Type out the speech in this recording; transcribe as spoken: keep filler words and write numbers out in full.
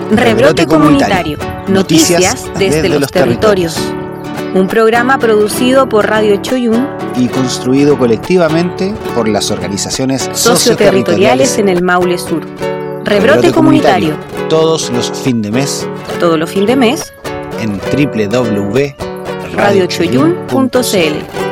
Rebrote Comunitario, noticias desde, desde los territorios. territorios. Un programa producido por Radio Choyún y construido colectivamente por las organizaciones socioterritoriales en el Maule Sur. Rebrote, Rebrote Comunitario. Comunitario, todos los fin de mes. Todos los fin de mes. En doble u doble u doble u punto radio choyún punto c l.